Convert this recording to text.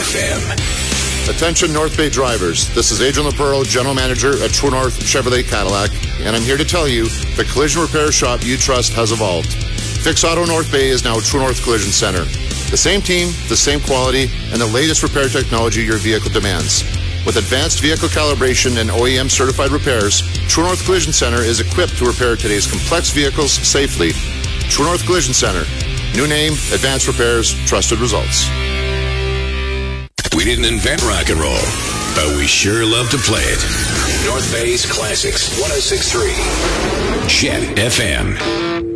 FM. Attention North Bay drivers. This is Adrian LaPerle, General Manager at True North Chevrolet Cadillac, and I'm here to tell you the collision repair shop you trust has evolved. Fix Auto North Bay is now True North Collision Center. The same team, the same quality, and the latest repair technology your vehicle demands. With advanced vehicle calibration and OEM certified repairs, True North Collision Center is equipped to repair today's complex vehicles safely. True North Collision Center. New name, advanced repairs, trusted results. We didn't invent rock and roll, but we sure love to play it. North Bay's Classics 106.3. Chet FM.